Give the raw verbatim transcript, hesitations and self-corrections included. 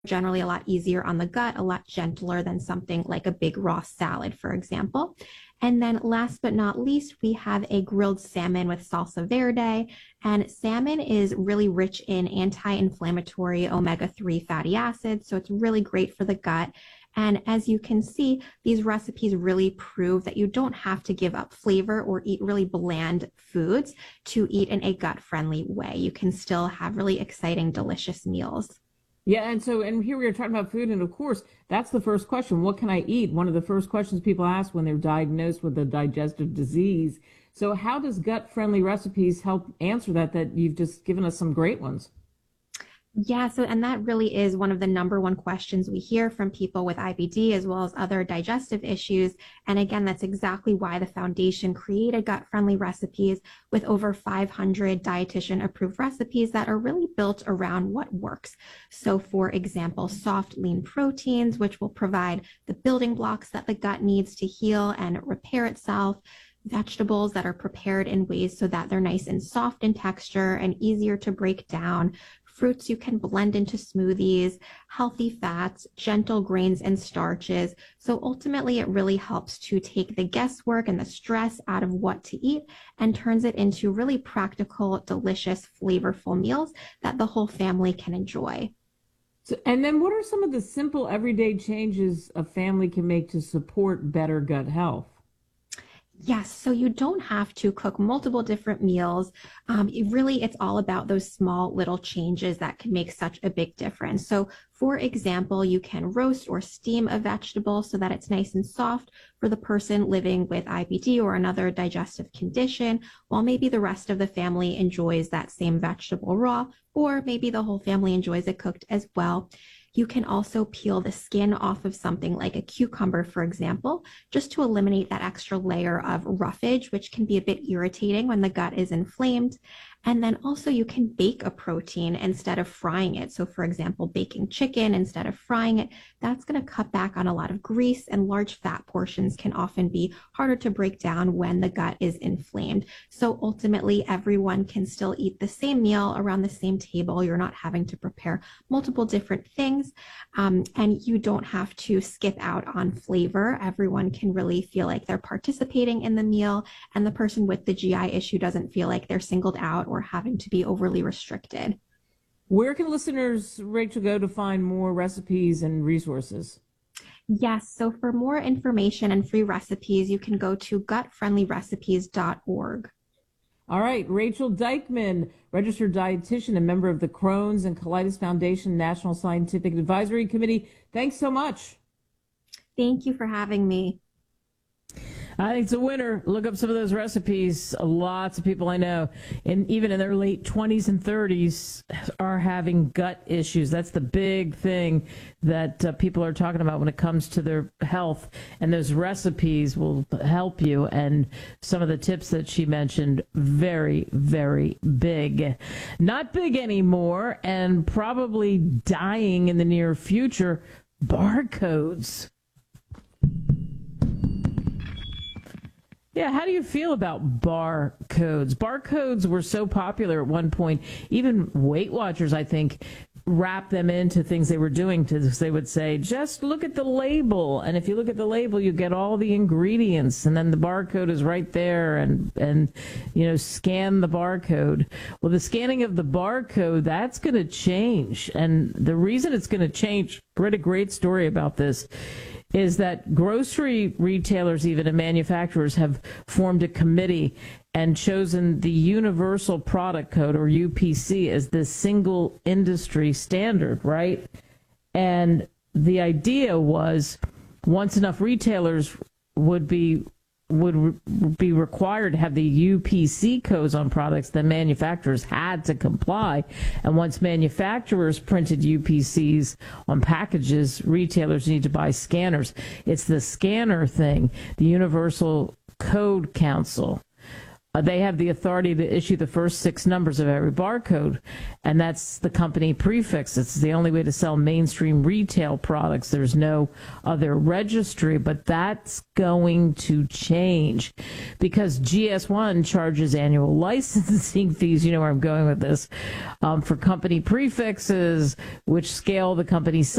generally a lot easier on the gut, a lot gentler than something like a big raw salad, for example. And then last but not least, we have a grilled salmon with salsa verde. And salmon is really rich in anti-inflammatory omega three fatty acids, so it's really great for the gut. And as you can see, these recipes really prove that you don't have to give up flavor or eat really bland foods to eat in a gut-friendly way. You can still have really exciting, delicious meals. Yeah, and so, and here we are talking about food, and of course, that's the first question. What can I eat? One of the first questions people ask when they're diagnosed with a digestive disease. So how does gut-friendly recipes help answer that, that you've just given us some great ones? Yeah, so and that really is one of the number one questions we hear from people with I B D as well as other digestive issues. And again, that's exactly why the foundation created gut-friendly recipes with over five hundred dietitian-approved recipes that are really built around what works. So for example, soft, lean proteins, which will provide the building blocks that the gut needs to heal and repair itself. Vegetables that are prepared in ways so that they're nice and soft in texture and easier to break down. Fruits you can blend into smoothies, healthy fats, gentle grains and starches. So ultimately, it really helps to take the guesswork and the stress out of what to eat and turns it into really practical, delicious, flavorful meals that the whole family can enjoy. So, and then what are some of the simple everyday changes a family can make to support better gut health? Yes, so you don't have to cook multiple different meals. Um, it really, it's all about those small little changes that can make such a big difference. So, for example, you can roast or steam a vegetable so that it's nice and soft for the person living with I B D or another digestive condition, while maybe the rest of the family enjoys that same vegetable raw, or maybe the whole family enjoys it cooked as well. You can also peel the skin off of something like a cucumber, for example, just to eliminate that extra layer of roughage, which can be a bit irritating when the gut is inflamed. And then also you can bake a protein instead of frying it. So for example, baking chicken instead of frying it, that's going to cut back on a lot of grease, and large fat portions can often be harder to break down when the gut is inflamed. So ultimately, everyone can still eat the same meal around the same table. You're not having to prepare multiple different things, um, and you don't have to skip out on flavor. Everyone can really feel like they're participating in the meal, and the person with the G I issue doesn't feel like they're singled out or having to be overly restricted. Where can listeners, Rachel, go to find more recipes and resources? Yes, so for more information and free recipes, you can go to gut friendly recipes dot org. All right, Rachel Dykman, registered dietitian and member of the Crohn's and Colitis Foundation National Scientific Advisory Committee. Thanks so much. Thank you for having me. I think it's a winner. Look up some of those recipes. Lots of people I know, and even in their late twenties and thirties, are having gut issues. That's the big thing that uh, people are talking about when it comes to their health. And those recipes will help you. And some of the tips that she mentioned, very, very big. Not big anymore, and probably dying in the near future. Barcodes. Yeah, how do you feel about barcodes? Barcodes were so popular at one point. Even Weight Watchers, I think, wrapped them into things they were doing. To, they would say, just look at the label. And if you look at the label, you get all the ingredients. And then the barcode is right there. And, and you know, scan the barcode. Well, the scanning of the barcode, that's going to change. And the reason it's going to change, I read a great story about this, is that grocery retailers, even, and manufacturers have formed a committee and chosen the Universal Product Code, or U P C, as the single industry standard, right? And the idea was, once enough retailers would be would re- be required to have the U P C codes on products, then manufacturers had to comply. And once manufacturers printed U P Cs on packages, retailers need to buy scanners. It's the scanner thing, the Universal Code Council, Uh, they have the authority to issue the first six numbers of every barcode, and that's the company prefix. It's the only way to sell mainstream retail products. There's no other registry, but that's going to change because G S one charges annual licensing fees. You know where I'm going with this, um, for company prefixes, which scale the company's